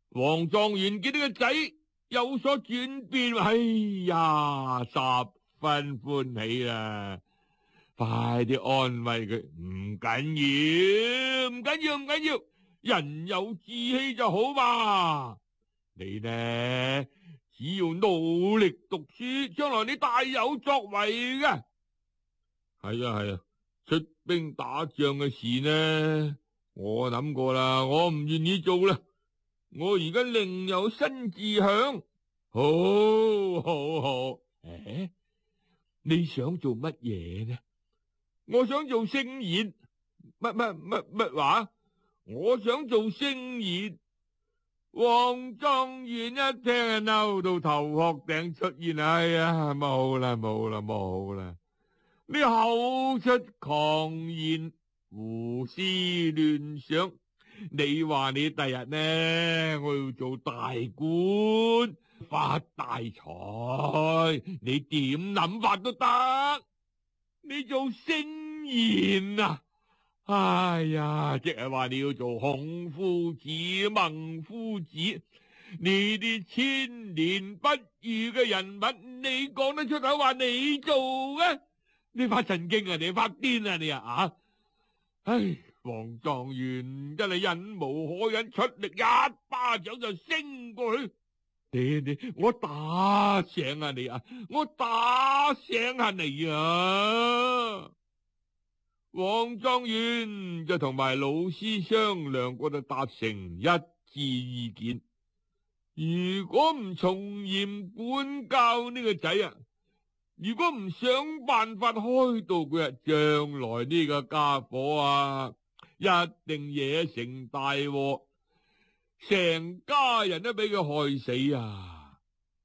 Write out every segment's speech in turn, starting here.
王狀元見呢個仔有所轉變，哎呀，十分歡喜啦！快啲安慰佢，唔緊要，唔緊要，唔緊要，人有志氣就好嘛。你呢，只要努力讀書，將來你大有作為嘅。係啊係啊，出兵打仗嘅事呢，我諗過啦，我唔願意做啦。我而家另有新志向。好，好，好。你想做乜嘢呢？我想做聖賢。乜話？我想做聖賢。王狀元一聽啊，嬲到頭殼頂出現，哎呀，冇啦冇啦冇啦！你口出狂言，胡思亂想。你話你第日呢，我要做大官，發大財，你點諗法都得。你做聖賢啊！哎呀，即係話你要做孔夫子、孟夫子，呢啲千年不遇嘅人物，你講得出口話你做嘅？你發神經啊！你發癲啊！你啊！唉，王狀元真係忍無可忍，出力一巴掌就升過去。我打醒啊你啊！我打醒下你啊！王狀元就同埋老師商量過，就達成一致意見。如果唔從嚴管教呢個仔啊，如果唔想辦法開導佢啊，將來呢個家伙啊，一定惹成大禍，成家人都俾佢害死啊！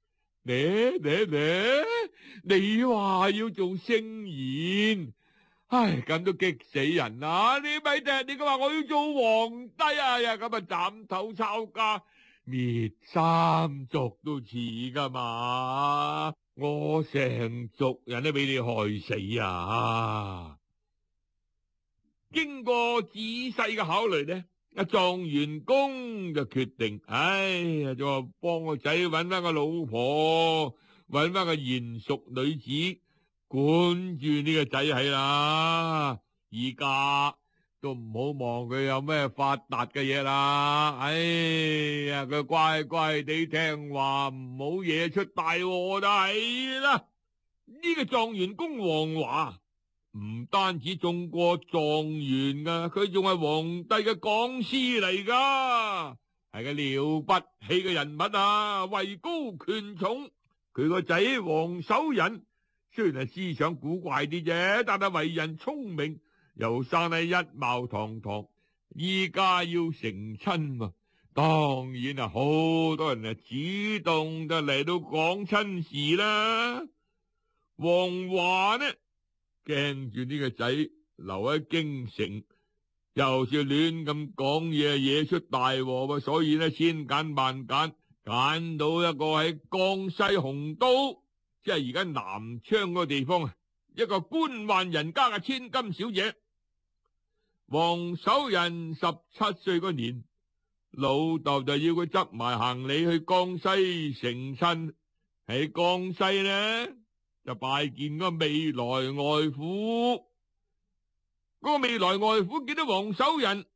你話要做聖賢？唉，咁都激死人啦！你咪聽，你咁話我要做皇帝啊，咁啊斬頭抄家，滅三族都似噶嘛！我成族人都俾你害死啊！經過仔細嘅考慮呢，阿狀元公就決定，就話幫個仔搵翻個老婆，搵翻個賢淑女子。管住呢個仔係啦，而家都唔好望佢有咩發達嘅嘢啦。哎呀，佢乖乖地聽話，唔好惹出大禍就係啦。呢個狀元公王華唔單止中過狀元噶，佢仲係皇帝嘅講師嚟噶，係個了不起嘅人物啊，位高權重。佢個仔王守仁雖然係思想古怪啲啫，但係為人聰明，又生得一貌堂堂。依家要成親嘛，當然係好多人係主動就嚟到講親事啦。王華呢，驚住呢個仔留喺京城，又是亂咁講嘢，惹出大禍，所以呢，千揀萬揀，揀到一個喺江西洪都，即係而家南昌嗰個地方啊，一個官宦人家嘅千金小姐。王守仁17歲嗰年，老豆就要佢執埋行李去江西成親。喺江西呢，就拜見個未來外父。嗰個未來外父見到王守仁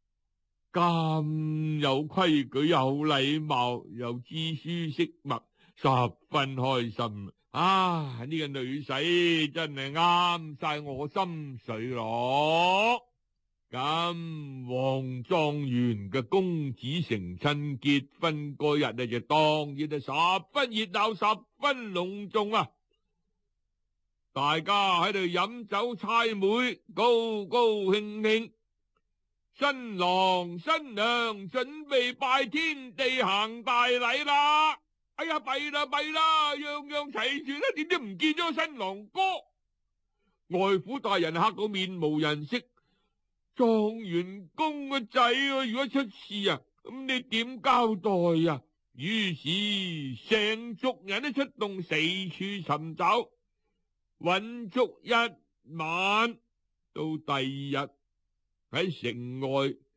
咁有規矩、有禮貌、又知書識墨，十分開心。啊！呢個女婿真係啱晒我心水咯。咁王狀元嘅公子成親結婚嗰日呢，就當然係十分熱鬧，十分隆重啊！大家喺度飲酒猜枚，高高興興。新郎新娘準備拜天地行大禮啦！哎呀，弊啦弊啦，樣樣齊全啦，點知唔見咗新郎哥？外父大人嚇到面無人色。狀元公個仔如果出事啊，咁你點交代啊？於是成族人都出動，四處尋找，揾足一晚。到第二日喺城外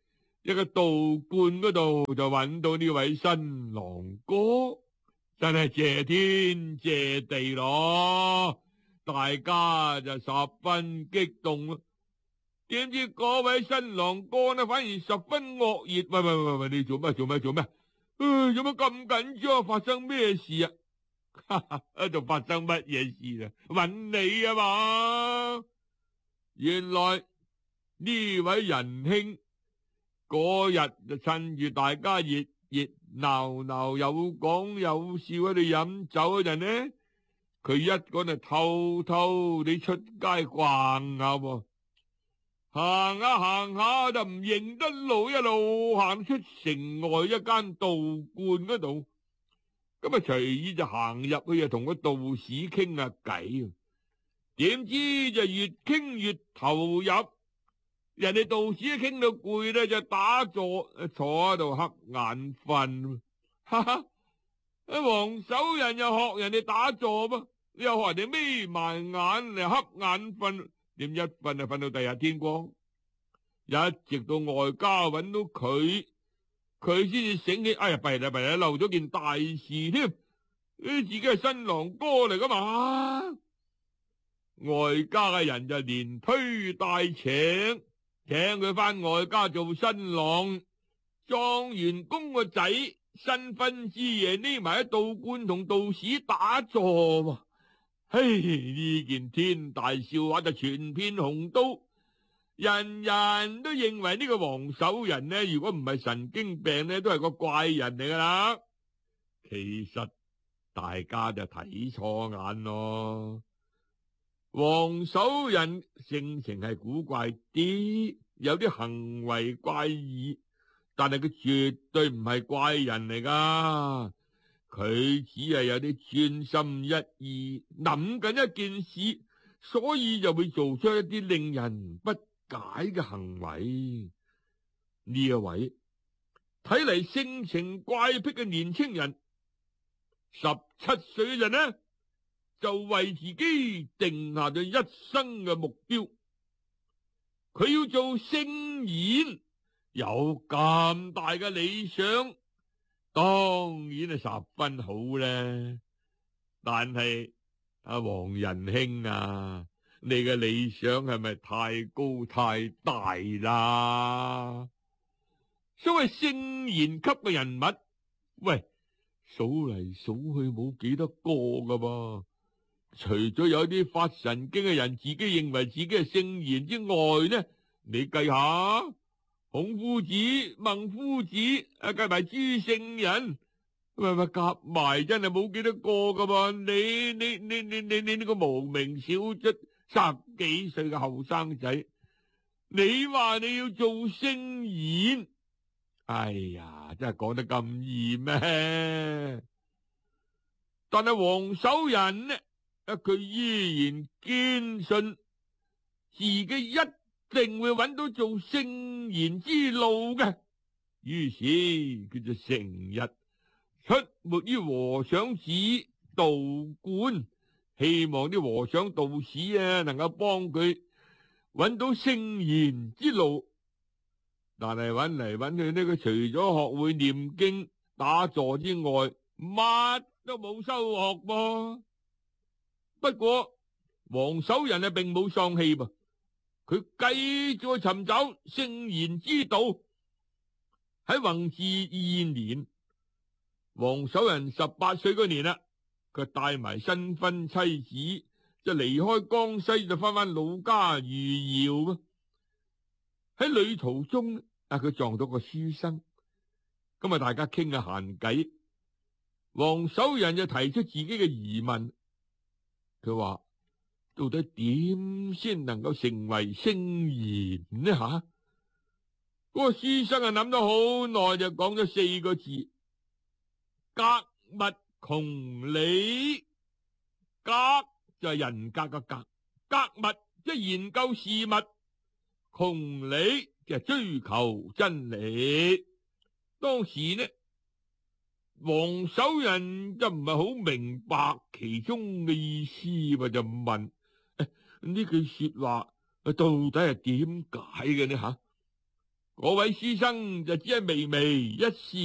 一個道觀嗰度就揾到呢位新郎哥，真係謝天謝地咯！大家就十分激動咯。點知嗰位新郎哥呢，反而十分惡熱。喂，你做咩？做咩？做乜咁緊張？發生咩事啊？喺度發生乜嘢事啊？揾你啊嘛！原來呢位仁兄嗰日就趁住大家熱熱鬧鬧有講有笑喺度飲酒嗰陣呢，佢一個人偷偷地出街逛下喎，行下就唔認得路，一路行出城外一間道觀嗰度，咁啊隨意就行入去，就同個道士傾下偈。點知就越傾越投入。人哋道士一傾到攰咧，就打坐坐喺度瞌眼瞓。哈哈！黃手人又學人哋打坐噃，又學人哋眯埋眼嚟瞌眼瞓，點一瞓就瞓到第日天光。一直到外家揾到佢先至醒起，哎呀弊啦，漏咗件大事添，自己係新郎哥嚟噶嘛。外家嘅人就連推帶請佢翻外家做新郎。狀元公個仔新婚之夜匿埋喺道觀同道士打坐。嘿，呢件天大笑話就傳遍鴻都，人人都認為呢個黃手人呢，如果唔係神經病呢，都係個怪人嚟噶啦。其實大家就睇錯眼咯。黃手人性情係古怪啲，有啲行為怪異，但係佢絕對唔係怪人嚟噶。佢只係有啲專心一意諗緊一件事，所以就會做出一啲令人不解嘅行為。呢一位睇嚟性情怪癖嘅年青人，17歲嘅人呢，就為自己定下咗一生嘅目標，佢要做聖賢，有咁大嘅理想，當然係十分好咧。但係阿黃仁兄啊，你嘅理想係咪太高太大啦？所謂聖賢級嘅人物，喂，數嚟數去冇幾多個噶噃。除咗有啲發神經嘅人自己認為自己係聖賢之外呢，你計下孔夫子、孟夫子，計埋諸聖人，夾埋真係冇幾多個噶噃。你呢個無名小卒，10幾歲嘅後生仔，你話你要做聖賢？哎呀，真係講得咁易咩？但係黃手人呢？佢依然堅信自己一定會揾到做聖賢之路嘅，於是佢就成日出沒於和尚寺、道觀，希望啲和尚道士能夠幫佢揾到聖賢之路。但係揾嚟揾去呢，佢除咗學會念經打坐之外，乜都冇收穫噃。不過黃手人並冇喪氣噃，佢繼續尋找聖賢之道。喺弘治2年，黃手人18歲嗰年啦，佢帶埋新婚妻子就離開江西，就翻老家餘姚。喺旅途中，佢撞到個書生，咁啊大家傾下閒偈。黃手人就提出自己嘅疑問。佢話到底點先能夠成為聖賢呢？嗰個書生諗咗好耐，就講咗4個字：格物窮理。格就係人格嘅格，格物即係研究事物，窮理就係追求真理。當時呢，黃手人就唔係好明白其中嘅意思，就問呢句說話到底係點解嘅呢？ 嗰位書生就只係微微一笑。